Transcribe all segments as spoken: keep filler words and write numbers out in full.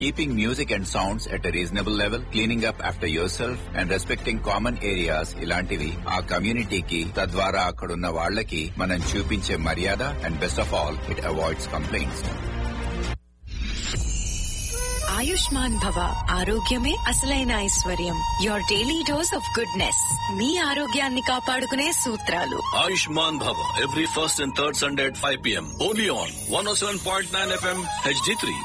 Keeping music and sounds at a reasonable level, cleaning up after yourself, and respecting common areas ఇలాంటివి ఆ కమ్యూనిటీకి తద్వారా అక్కడున్న వాళ్ళకి మనం చూపించే మర్యాద. And best of all, it avoids complaints. Ayushman భవ, ఆరోగ్యమే అసలైన ఐశ్వర్యం. Your daily dose of goodness. మీ ఆరోగ్యాన్ని కాపాడుకునే సూత్రాలు. ఆయుష్మాన్ భవ every first and third Sunday at five p m only on one oh seven point nine F M H D three.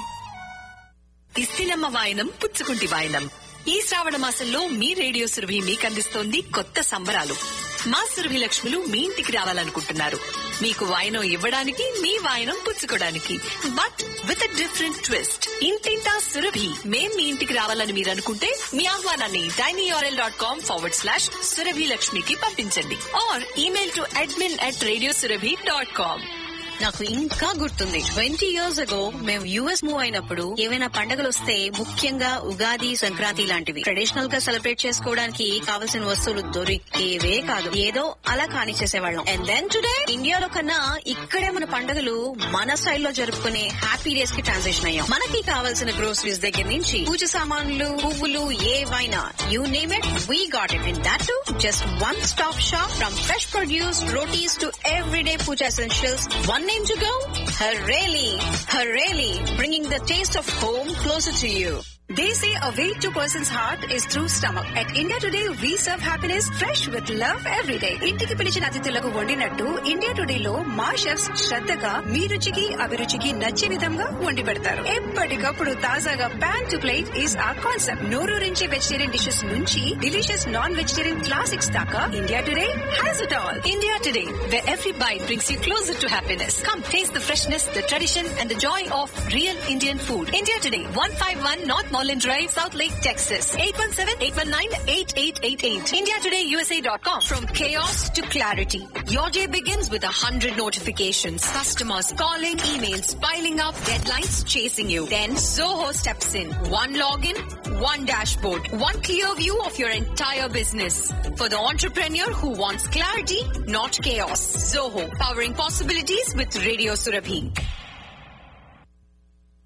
ఇస్తినమ్మ వాయనం పుచ్చుకుంటి వాయనం. ఈ శ్రావణ మాసంలో మీ రేడియో సురభి మీకు అందిస్తోంది కొత్త సంబరాలు. మా సురభి లక్ష్ములు మీ ఇంటికి రావాలనుకుంటున్నారు. మీకు వాయనం ఇవ్వడానికి, మీ వాయనం పుచ్చుకోవడానికి. But with a different twist. ఇంటింటా సురభి. మేం మీ ఇంటికి రావాలని మీరు అనుకుంటే మీ ఆహ్వానాన్ని tinyurl dot com forward slash Surabhi లక్ష్మికి పంపించండి. Are email to admin at radio Surabhi dot com. నాకు ఇంకా గుర్తుంది, ట్వంటీ ఇయర్స్ అగో మేము యుఎస్ మూవ్ అయినప్పుడు ఏవైనా పండుగలు వస్తే, ముఖ్యంగా ఉగాది, సంక్రాంతి లాంటివి ట్రెడిషనల్ గా సెలబ్రేట్ చేసుకోవడానికి కావలసిన వస్తువులు దొరికేవే కాదు. ఏదో అలా కానిచ్చేసేవాళ్ళం. అండ్ దెన్ టుడే ఇండియాలో కన్నా ఇక్కడే మన పండుగలు మన స్టైల్లో జరుపుకునే హ్యాపీ డేస్ కి ట్రాన్సిషన్ అయ్యాం. మనకి కావాల్సిన గ్రోసరీస్ దగ్గర నుంచి పూజ సామాన్లు, పువ్వులు, ఏవైనా you name it, we got it. In that to just one stop shop. From fresh produce, rotis to everyday puja essentials. One name to go? Hareli. Hareli, bringing the taste of home closer to you. They say a way to person's heart is through stomach. At India Today, we serve happiness fresh with love every day. ఇంటికి పిలిచిన అతిథులకు వండినట్టు India today లో మా chefs శ్రద్ధగా మీ రుచికి, అభిరుచికి నచ్చే విధంగా వండి పెడతారు. ఎప్పటికప్పుడు తాజాగా pan to plate is are concept. నోరూరించే vegetarian dishes నుంచి డిలీషియస్ నాన్ వెజిటేరియన్ క్లాసిక్స్ దాకా India today has it all. India Today, where every bite brings you closer to happiness. Come taste the freshness, the tradition, and the joy of real Indian food. India Today, one fifty-one North Moreland Drive, South Lake, Texas. eight one seven, eight one nine, eight eight eight eight. India Today U S A dot com. From chaos to clarity, your day begins with a hundred notifications. Customers calling, emails piling up, deadlines chasing you. Then Zoho steps in. One login, one dashboard, one clear view of your entire business. For the entrepreneur who wants clarity, not chaos. Zoho, powering possibilities with Radio Surabhi.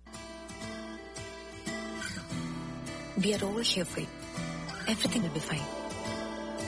We are all here for you. Everything will be fine.